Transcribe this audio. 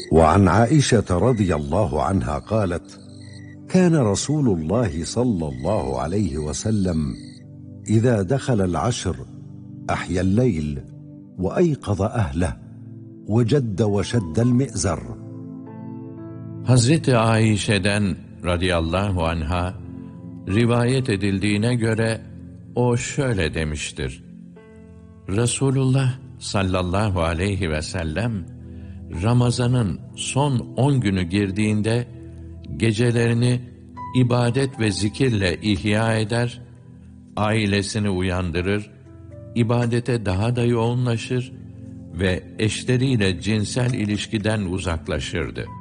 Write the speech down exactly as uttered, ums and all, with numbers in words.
وعن عائشة رضي الله عنها قالت: كان رسول الله صلى الله عليه وسلم إذا دخل العشر أحيا الليل وأيقظ أهله وجد وشد المئزر. Hazreti Ayşe'den radıyallahu anha rivayet edildiğine göre o şöyle demiştir: Resulullah sallallahu aleyhi ve sellem Ramazan'ın son on günü girdiğinde gecelerini ibadet ve zikirle ihya eder, ailesini uyandırır, ibadete daha da yoğunlaşır ve eşleriyle cinsel ilişkiden uzaklaşırdı.